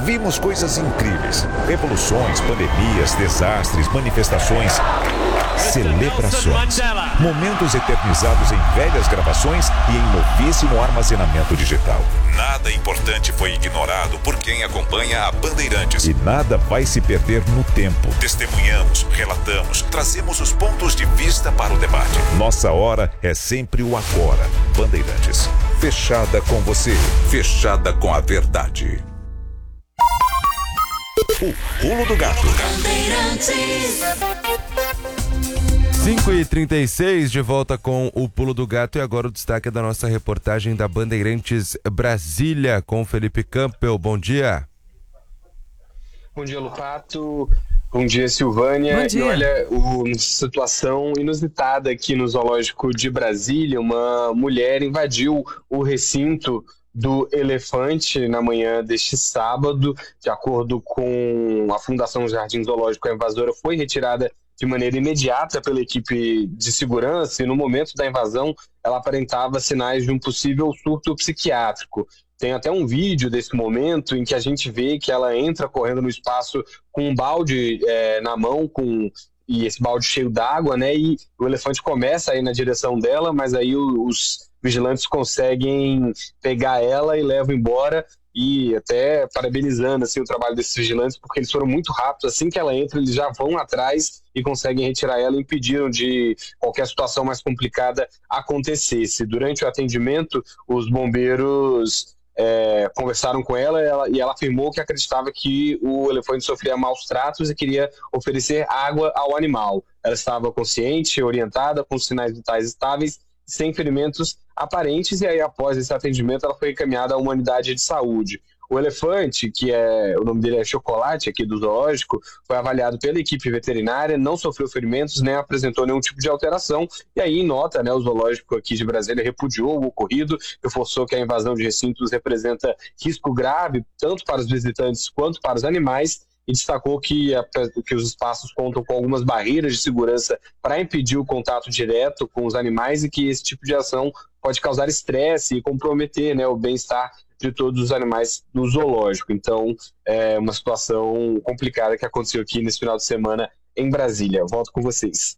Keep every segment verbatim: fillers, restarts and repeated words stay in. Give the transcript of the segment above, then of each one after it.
Vimos coisas incríveis: revoluções, pandemias, desastres, manifestações, celebrações, momentos eternizados em velhas gravações e em novíssimo armazenamento digital. Nada importante foi ignorado por quem acompanha a Bandeirantes. E nada vai se perder no tempo. Testemunhamos, relatamos, trazemos os pontos de vista para o debate. Nossa hora é sempre o agora. Bandeirantes, fechada com você, fechada com a verdade. O Pulo do Gato. cinco e trinta e seis, de volta com o Pulo do Gato, e agora o destaque é da nossa reportagem da Bandeirantes Brasília com Felipe Campbell. Bom dia. Bom dia, Lupato. Bom dia, Silvânia. Bom dia. E olha, uma situação inusitada aqui no Zoológico de Brasília. Uma mulher invadiu o recinto do elefante na manhã deste sábado. De acordo com a Fundação Jardim Zoológico, a invasora foi retirada de maneira imediata pela equipe de segurança, e no momento da invasão ela aparentava sinais de um possível surto psiquiátrico. Tem até um vídeo desse momento em que a gente vê que ela entra correndo no espaço com um balde é, na mão, com e esse balde cheio d'água, né? E o elefante começa a ir na direção dela, mas aí os vigilantes conseguem pegar ela e levam embora. E até parabenizando assim, o trabalho desses vigilantes, porque eles foram muito rápidos. Assim que ela entra, eles já vão atrás e conseguem retirar ela e impediram de qualquer situação mais complicada acontecesse. Durante o atendimento, os bombeiros é, conversaram com ela, ela e ela afirmou que acreditava que o elefante sofria maus tratos e queria oferecer água ao animal. Ela estava consciente, orientada, com sinais vitais estáveis, sem ferimentos aparentes, e aí após esse atendimento ela foi encaminhada a uma unidade de saúde. O elefante, que é, o nome dele é Chocolate, aqui do zoológico, foi avaliado pela equipe veterinária, não sofreu ferimentos, nem apresentou nenhum tipo de alteração, e aí em nota, né, o zoológico aqui de Brasília repudiou o ocorrido, reforçou que a invasão de recintos representa risco grave, tanto para os visitantes quanto para os animais, e destacou que, a, que os espaços contam com algumas barreiras de segurança para impedir o contato direto com os animais, e que esse tipo de ação pode causar estresse e comprometer, né, o bem-estar de todos os animais do zoológico. Então, é uma situação complicada que aconteceu aqui nesse final de semana em Brasília. Volto com vocês.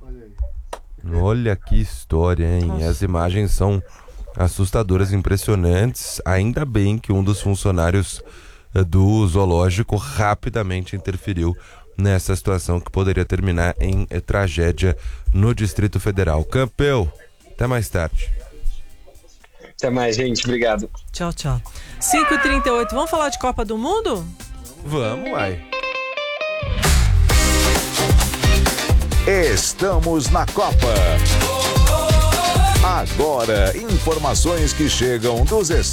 Olha que história, hein? Nossa. As imagens são assustadoras, impressionantes. Ainda bem que um dos funcionários do zoológico rapidamente interferiu nessa situação que poderia terminar em eh, tragédia no Distrito Federal. Campbell, até mais tarde. Até mais, gente. Obrigado. Tchau, tchau. cinco e trinta e oito, vamos falar de Copa do Mundo? Vamos, uai. Estamos na Copa. Agora, informações que chegam dos